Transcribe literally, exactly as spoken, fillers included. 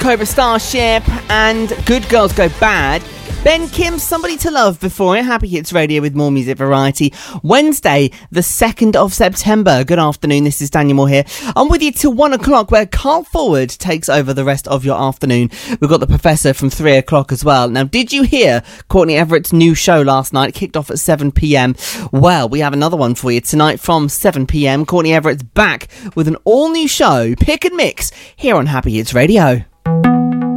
Cobra Starship and Good Girls Go Bad. Ben Kim, Somebody to Love before it. Happy Hits Radio with more music variety. Wednesday, the second of September. Good afternoon, this is Daniel Moore here. I'm with you till one o'clock where Carl Forward takes over the rest of your afternoon. We've got the Professor from three o'clock as well. Now, did you hear Courtney Everett's new show last night? It kicked off at seven p.m. Well, we have another one for you tonight from seven p.m. Courtney Everett's back with an all-new show, Pick and Mix, here on Happy Hits Radio.